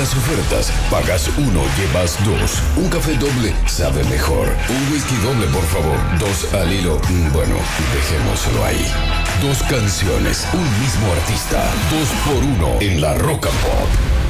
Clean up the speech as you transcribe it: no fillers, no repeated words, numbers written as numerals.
las ofertas. Pagas uno, llevas dos. Un café doble sabe mejor. Un whisky doble, por favor. Dos al hilo. Bueno, dejémoslo ahí. Dos canciones, un mismo artista. 2 por 1 en la Rock and Pop.